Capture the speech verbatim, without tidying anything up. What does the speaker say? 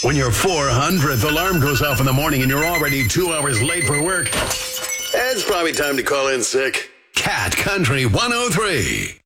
When your four hundredth alarm goes off in the morning and you're already two hours late for work, it's probably time to call in sick. Cat Country one oh three.